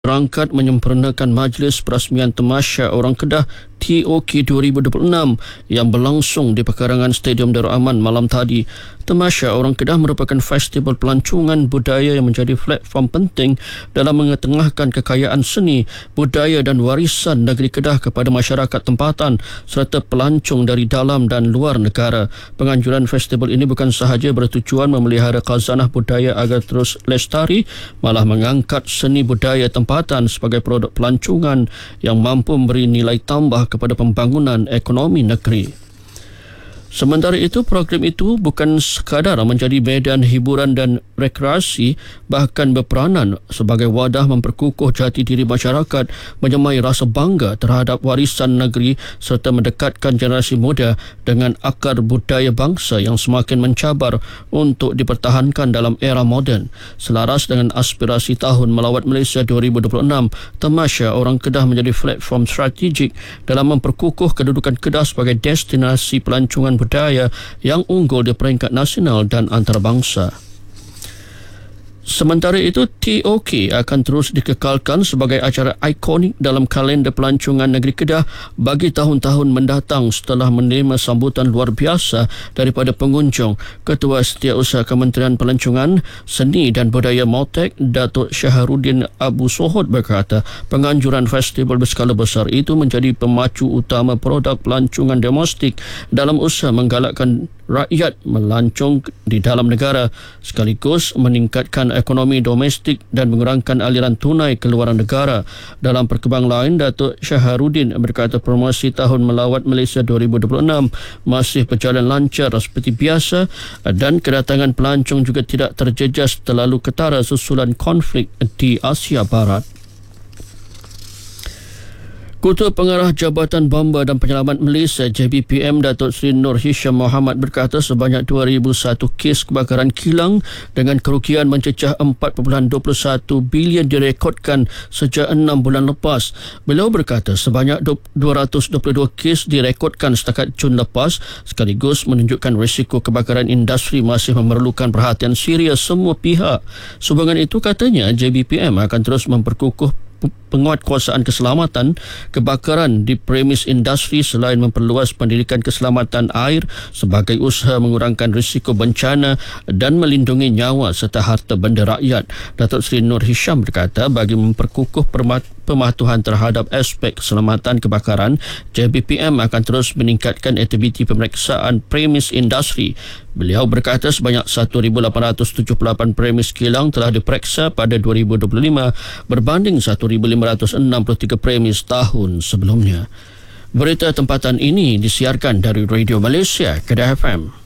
berangkat menyempurnakan Majlis Perasmian Tamasya Orang Kedah TOK 2026 yang berlangsung di pekarangan Stadium Darul Aman malam tadi. Tamasya Orang Kedah merupakan festival pelancongan budaya yang menjadi platform penting dalam mengetengahkan kekayaan seni, budaya dan warisan negeri Kedah kepada masyarakat tempatan serta pelancong dari dalam dan luar negara. Penganjuran festival ini bukan sahaja bertujuan memelihara khazanah budaya agar terus lestari, malah mengangkat seni budaya tempatan sebagai produk pelancongan yang mampu memberi nilai tambah kepada pembangunan ekonomi negeri. Sementara itu, program itu bukan sekadar menjadi medan hiburan dan rekreasi, bahkan berperanan sebagai wadah memperkukuh jati diri masyarakat, menyemai rasa bangga terhadap warisan negeri serta mendekatkan generasi muda dengan akar budaya bangsa yang semakin mencabar untuk dipertahankan dalam era moden. Selaras dengan aspirasi Tahun Melawat Malaysia 2026, Tamasya Orang Kedah menjadi platform strategik dalam memperkukuh kedudukan Kedah sebagai destinasi pelancongan budaya yang unggul di peringkat nasional dan antarabangsa. Sementara itu, TOK akan terus dikekalkan sebagai acara ikonik dalam kalender pelancongan negeri Kedah bagi tahun-tahun mendatang setelah menerima sambutan luar biasa daripada pengunjung. Ketua Setiausaha Kementerian Pelancongan, Seni dan Budaya Mautek, Datuk Syahrudin Abu Sohod berkata, penganjuran festival berskala besar itu menjadi pemacu utama produk pelancongan domestik dalam usaha menggalakkan rakyat melancong di dalam negara sekaligus meningkatkan ekonomi domestik dan mengurangkan aliran tunai ke luar negara. Dalam perkembangan lain, Datuk Syahrudin berkata promosi Tahun Melawat Malaysia 2026 masih berjalan lancar seperti biasa dan kedatangan pelancong juga tidak terjejas terlalu ketara susulan konflik di Asia Barat. Ketua Pengarah Jabatan Bomba dan Penyelamat Malaysia JBPM Datuk Seri Nur Hisham Mohamad berkata sebanyak 2,001 kes kebakaran kilang dengan kerugian mencecah 4.21 bilion direkodkan sejak 6 bulan lepas. Beliau berkata sebanyak 222 kes direkodkan setakat Jun lepas, sekaligus menunjukkan risiko kebakaran industri masih memerlukan perhatian serius semua pihak. Sehubungan itu, katanya JBPM akan terus memperkukuh penguatkuasaan keselamatan kebakaran di premis industri selain memperluas pendidikan keselamatan air sebagai usaha mengurangkan risiko bencana dan melindungi nyawa serta harta benda rakyat. Datuk Seri Nur Hisham berkata bagi memperkukuh pematuhan terhadap aspek keselamatan kebakaran, JBPM akan terus meningkatkan aktiviti pemeriksaan premis industri. Beliau berkata sebanyak 1,878 premis kilang telah diperiksa pada 2025 berbanding 1,563 premis tahun sebelumnya. Berita tempatan ini disiarkan dari Radio Malaysia, Kedah FM.